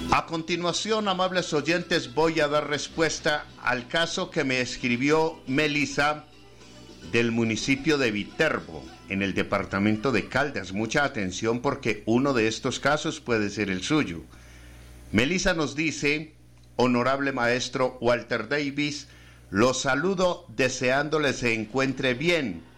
A continuación, amables oyentes, voy a dar respuesta al caso que me escribió Melissa del municipio de Viterbo, en el departamento de Caldas. Mucha atención porque uno de estos casos puede ser el suyo. Melissa nos dice: honorable maestro Walter Davis, los saludo deseándole se encuentre bien.